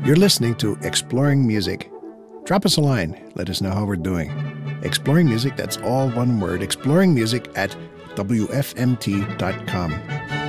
You're listening to Exploring Music. Drop us a line. Let us know how we're doing. Exploring Music, that's all one word. Exploring Music at WFMT.com.